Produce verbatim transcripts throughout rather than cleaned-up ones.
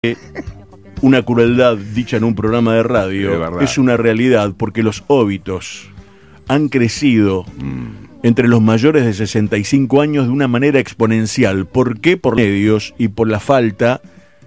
Una crueldad dicha en un programa de radio es una realidad porque los óbitos han crecido mm. entre los mayores de sesenta y cinco años de una manera exponencial. ¿Por qué? Por medios y por la falta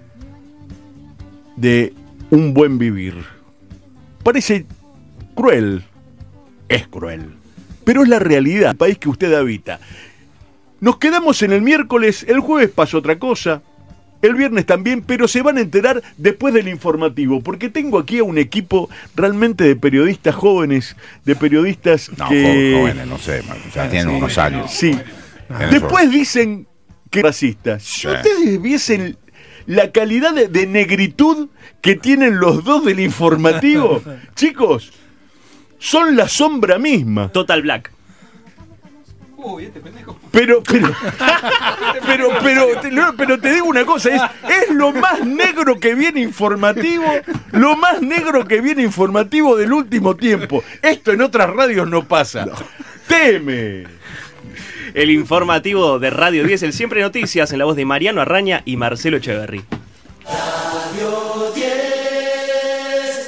de un buen vivir. Parece cruel, es cruel, pero es la realidad del país que usted habita. Nos quedamos en el miércoles, el jueves pasa otra cosa, el viernes también, pero se van a enterar después del informativo, porque tengo aquí a un equipo realmente de periodistas jóvenes, de periodistas no, que... jóvenes, no sé, ya tienen sí, unos años. Sí, no, después dicen que racistas. Si sí. ustedes viesen la calidad de, de negritud que tienen los dos del informativo, chicos, son la sombra misma. Total Black. Uy, este pendejo. Pero, pero, pero, pero, pero, pero te digo una cosa, es, es lo más negro que viene informativo, lo más negro que viene informativo del último tiempo. Esto en otras radios no pasa. No. Teme. El informativo de Radio diez, el Siempre Noticias, en la voz de Mariano Arraña y Marcelo Echeverry. Radio diez.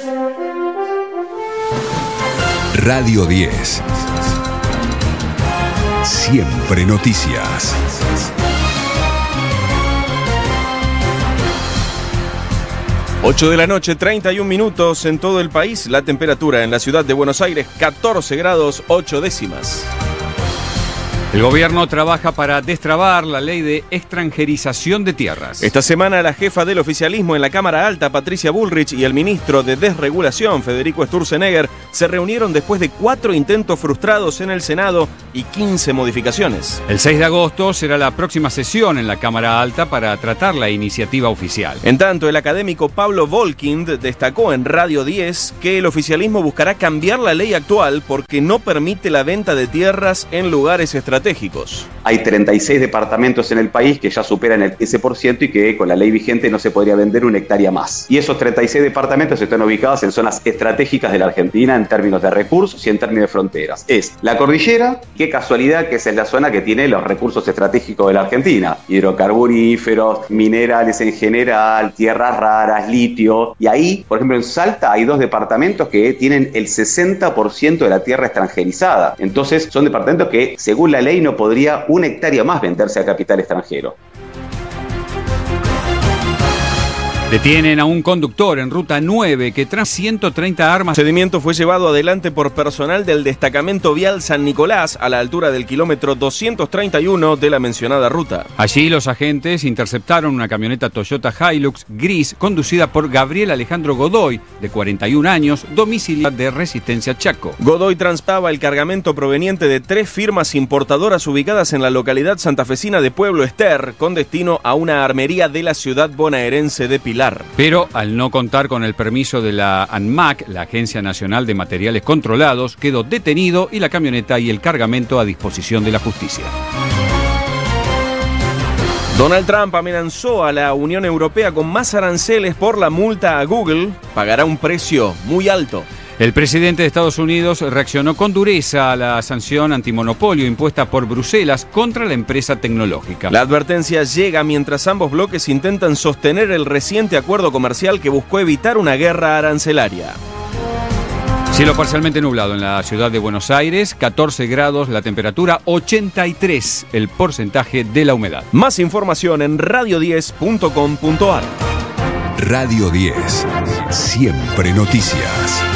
Radio diez. Siempre Noticias. ocho de la noche, treinta y un minutos en todo el país. La temperatura en la ciudad de Buenos Aires, catorce grados, ocho décimas. El gobierno trabaja para destrabar la ley de extranjerización de tierras. Esta semana la jefa del oficialismo en la Cámara Alta, Patricia Bullrich, y el ministro de Desregulación, Federico Sturzenegger, se reunieron después de cuatro intentos frustrados en el Senado y quince modificaciones. El seis de agosto será la próxima sesión en la Cámara Alta para tratar la iniciativa oficial. En tanto, el académico Pablo Volkind destacó en Radio diez que el oficialismo buscará cambiar la ley actual porque no permite la venta de tierras en lugares estratégicos. Hay treinta y seis departamentos en el país que ya superan el ese por ciento y que con la ley vigente no se podría vender una hectárea más. Y esos treinta y seis departamentos están ubicados en zonas estratégicas de la Argentina en términos de recursos y en términos de fronteras. Es la cordillera, qué casualidad que esa es la zona que tiene los recursos estratégicos de la Argentina. Hidrocarburíferos, minerales en general, tierras raras, litio. Y ahí, por ejemplo, en Salta hay dos departamentos que tienen el sesenta por ciento de la tierra extranjerizada. Entonces son departamentos que, según la ley, no podría una hectárea más venderse a capital extranjero. Detienen a un conductor en Ruta nueve que trae ciento treinta armas. El procedimiento fue llevado adelante por personal del destacamento vial San Nicolás a la altura del kilómetro doscientos treinta y uno de la mencionada ruta. Allí los agentes interceptaron una camioneta Toyota Hilux gris conducida por Gabriel Alejandro Godoy, de cuarenta y un años, domiciliario de Resistencia Chaco. Godoy transportaba el cargamento proveniente de tres firmas importadoras ubicadas en la localidad santafesina de Pueblo Ester, con destino a una armería de la ciudad bonaerense de Pilar. Pero al no contar con el permiso de la ANMAC, la Agencia Nacional de Materiales Controlados, quedó detenido y la camioneta y el cargamento a disposición de la justicia. Donald Trump amenazó a la Unión Europea con más aranceles por la multa a Google. Pagará un precio muy alto. El presidente de Estados Unidos reaccionó con dureza a la sanción antimonopolio impuesta por Bruselas contra la empresa tecnológica. La advertencia llega mientras ambos bloques intentan sostener el reciente acuerdo comercial que buscó evitar una guerra arancelaria. Cielo parcialmente nublado en la ciudad de Buenos Aires, catorce grados la temperatura, ochenta y tres el porcentaje de la humedad. Más información en radio diez punto com punto ar. Radio diez, Siempre Noticias.